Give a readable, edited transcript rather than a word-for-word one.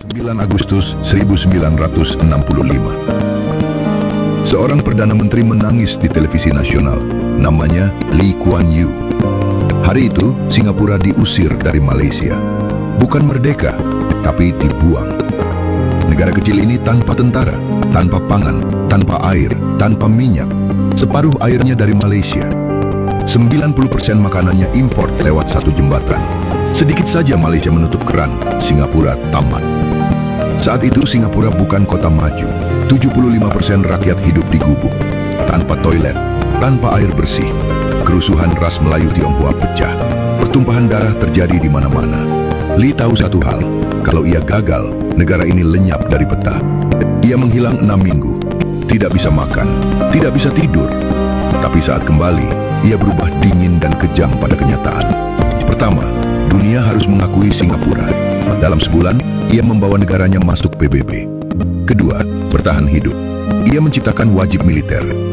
9 Agustus 1965. Seorang Perdana Menteri menangis di televisi nasional. Namanya Lee Kuan Yew. Hari itu, Singapura diusir dari Malaysia. Bukan merdeka, tapi dibuang. Negara kecil ini tanpa tentara, tanpa pangan, tanpa air, tanpa minyak. Separuh airnya dari Malaysia. 90% makanannya impor lewat satu jembatan. Sedikit saja Malaysia menutup keran, Singapura tamat. Saat itu Singapura bukan kota maju. 75% rakyat hidup di gubuk, tanpa toilet, tanpa air bersih. Kerusuhan ras Melayu Tionghoa pecah. Pertumpahan darah terjadi di mana-mana. Lee tahu satu hal, kalau ia gagal, negara ini lenyap dari peta. Ia menghilang 6 minggu, tidak bisa makan, tidak bisa tidur. Tapi saat kembali, ia berubah dingin dan kejam pada kenyataan. Pertama, dunia harus mengakui Singapura. Dalam sebulan, ia membawa negaranya masuk PBB. Kedua, bertahan hidup. Ia menciptakan wajib militer.